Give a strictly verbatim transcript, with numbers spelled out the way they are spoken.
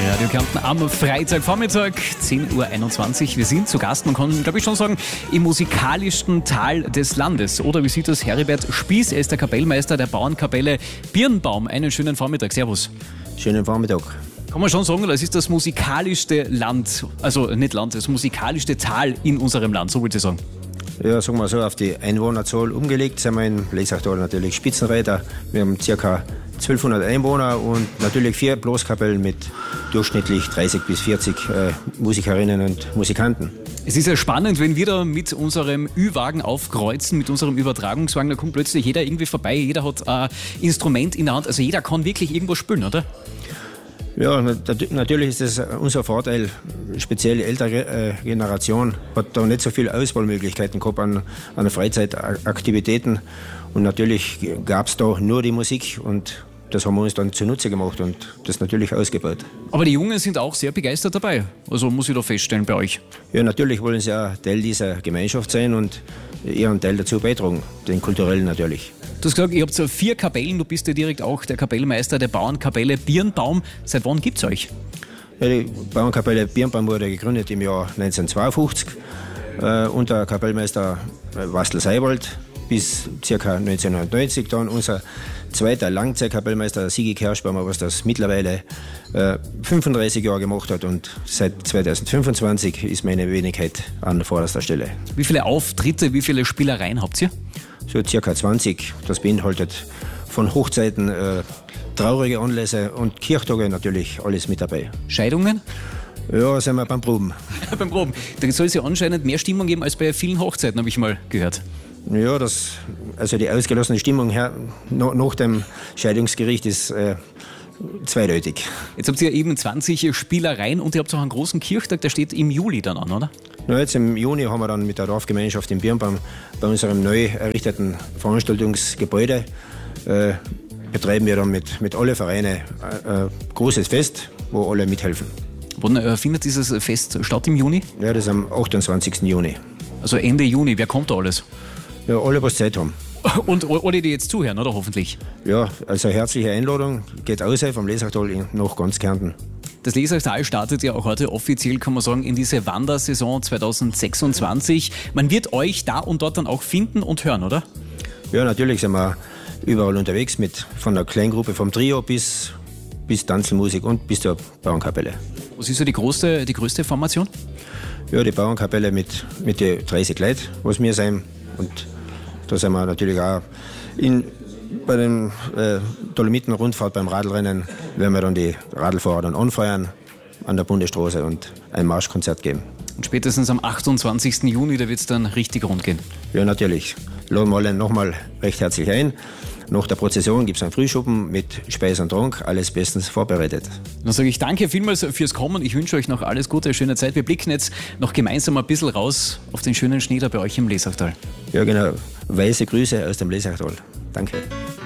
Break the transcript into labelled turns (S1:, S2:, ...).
S1: Radio Kärnten am Freitagvormittag, zehn Uhr einundzwanzig. Wir sind zu Gast, man kann, glaube ich, schon sagen, im musikalischsten Tal des Landes. Oder wie sieht das Heribert Spieß? Er ist der Kapellmeister der Bauernkapelle Birnbaum. Einen schönen Vormittag. Servus.
S2: Schönen Vormittag.
S1: Kann man schon sagen, das ist das musikalischste Land, also nicht Land, das musikalischste Tal in unserem Land, so würde ich sagen.
S2: Ja, sagen wir so, auf die Einwohnerzahl umgelegt sind wir in Lesachtal natürlich Spitzenreiter. Wir haben ca. zwölfhundert Einwohner und natürlich vier Blaskapellen mit durchschnittlich dreißig bis vierzig äh, Musikerinnen und Musikanten.
S1: Es ist ja spannend, wenn wir da mit unserem Ü-Wagen aufkreuzen, mit unserem Übertragungswagen, da kommt plötzlich jeder irgendwie vorbei, jeder hat ein Instrument in der Hand, also jeder kann wirklich irgendwo spielen, oder?
S2: Ja, natürlich ist das unser Vorteil. Speziell die ältere äh, Generation hat da nicht so viele Auswahlmöglichkeiten gehabt an, an Freizeitaktivitäten. Und natürlich gab es da nur die Musik und das haben wir uns dann zunutze gemacht und das natürlich ausgebaut.
S1: Aber die Jungen sind auch sehr begeistert dabei, also muss ich da feststellen bei euch.
S2: Ja, natürlich wollen sie ja Teil dieser Gemeinschaft sein und ihren Teil dazu beitragen, den kulturellen natürlich.
S1: Du hast gesagt, ihr habt so vier Kapellen, du bist ja direkt auch der Kapellmeister der Bauernkapelle Birnbaum. Seit wann gibt es euch?
S2: Ja, die Bauernkapelle Birnbaum wurde gegründet im Jahr neunzehnhundertzweiundfünfzig äh, unter Kapellmeister Wastel Seibold bis ca. neunzehnhundertneunzig. Dann unser zweiter Langzeitkapellmeister Sigi Kerschbaumer, was das mittlerweile äh, fünfunddreißig Jahre gemacht hat und seit zweitausendfünfundzwanzig ist meine Wenigkeit an vorderster Stelle.
S1: Wie viele Auftritte, wie viele Spielereien habt ihr?
S2: So circa zwanzig. Das beinhaltet von Hochzeiten, äh, traurige Anlässe und Kirchtage natürlich alles mit dabei.
S1: Scheidungen?
S2: Ja, sind wir beim Proben.
S1: beim Proben. Da soll es ja anscheinend mehr Stimmung geben als bei vielen Hochzeiten, habe ich mal gehört.
S2: Ja, das, also die ausgelassene Stimmung her, no, nach dem Scheidungsgericht ist äh, zweideutig.
S1: Jetzt habt ihr eben zwanzig Spielereien und ihr habt auch einen großen Kirchtag, der steht im Juli dann an, oder?
S2: Na, jetzt im Juni haben wir dann mit der Dorfgemeinschaft in Birnbaum bei unserem neu errichteten Veranstaltungsgebäude äh, betreiben wir dann mit, mit allen Vereinen ein äh, großes Fest, wo alle mithelfen.
S1: Wann äh, findet dieses Fest statt im Juni?
S2: Ja, das ist am achtundzwanzigsten Juni.
S1: Also Ende Juni, wer kommt da alles?
S2: Ja, alle, was Zeit haben.
S1: Und alle, die jetzt zuhören, oder hoffentlich?
S2: Ja, also herzliche Einladung, geht aus vom Lesachtal nach ganz Kärnten.
S1: Das Lesachtal startet ja auch heute offiziell, kann man sagen, in diese Wandersaison zweitausendsechsundzwanzig. Man wird euch da und dort dann auch finden und hören, oder?
S2: Ja, natürlich sind wir überall unterwegs, mit, von der Kleingruppe vom Trio bis, bis Tanzelmusik und bis zur Bauernkapelle.
S1: Was ist so die größte, die größte Formation?
S2: Ja, die Bauernkapelle mit, mit den dreißig Leuten, was wir sein. Und da sind wir natürlich auch in, bei der äh, Dolomiten-Rundfahrt beim Radlrennen, werden wir dann die Radlfahrer dann anfeuern an der Bundesstraße und ein Marschkonzert geben.
S1: Und spätestens am achtundzwanzigsten Juni, da wird es dann richtig rund gehen.
S2: Ja, natürlich. Laden wir alle nochmal recht herzlich ein. Nach der Prozession gibt es einen Frühschuppen mit Speis und Trank, alles bestens vorbereitet.
S1: Dann sage ich danke vielmals fürs Kommen. Ich wünsche euch noch alles Gute, schöne Zeit. Wir blicken jetzt noch gemeinsam ein bisschen raus auf den schönen Schnee da bei euch im Lesachtal.
S2: Ja, genau. Weiße Grüße aus dem Lesachtal. Danke.